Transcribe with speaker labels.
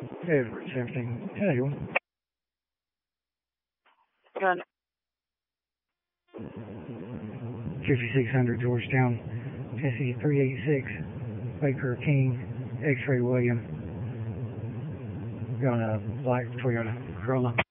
Speaker 1: Edward 17. Yeah, you 5600 Georgetown, Tennessee 386, Baker King, X-Ray William. Got a black Toyota Corolla.